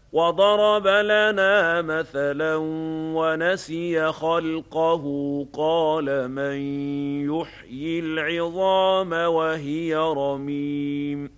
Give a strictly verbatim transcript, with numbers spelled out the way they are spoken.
وَضَرَبَ لَنَا مَثَلًا وَنَسِيَ خَلْقَهُ قَالَ مَن يُحْيِي الْعِظَامَ وَهِيَ رَمِيمٌ